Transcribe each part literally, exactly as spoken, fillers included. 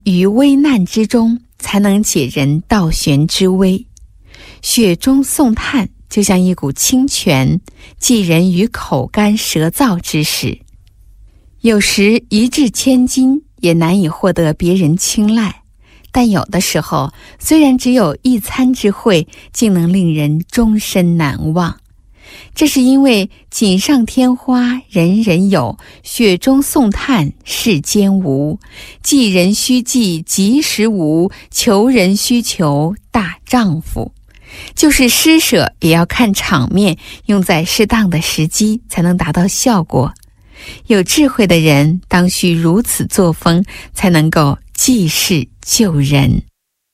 于危难之中才能解人倒悬之危。雪中送炭就像一股清泉，济人于口干舌燥之时。有时一掷千金也难以获得别人青睐，但有的时候虽然只有一餐之惠，竟能令人终身难忘。这是因为锦上添花人人有，雪中送炭世间无。济人须济及时无，求人须求大丈夫。就是施舍也要看场面，用在适当的时机才能达到效果。有智慧的人当需如此作风，才能够济世救人。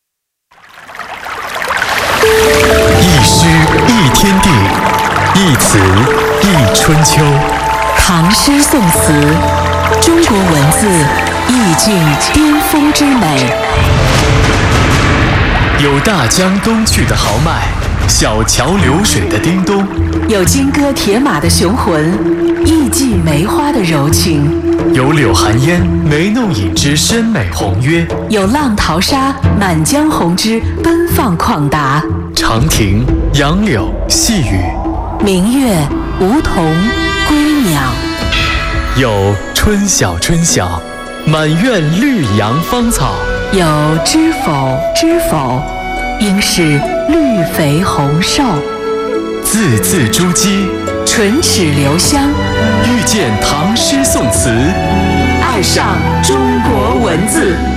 一诗一天地，一词一春秋。 唐诗宋词，中国文字意境巅峰之美。 有大江东去的豪迈，小桥流水的叮咚， 有金戈铁马的雄浑，艺伎梅花的柔情， 有柳寒烟眉弄影之深美宏约， 有浪淘沙满江红之奔放旷达。 长亭杨柳细雨， 明月梧桐归鸟， 有春晓春晓满院绿杨芳草， 有知否知否应是绿肥红瘦。 字字珠玑， 唇齿留香， 遇见唐诗宋词， 爱上中国文字。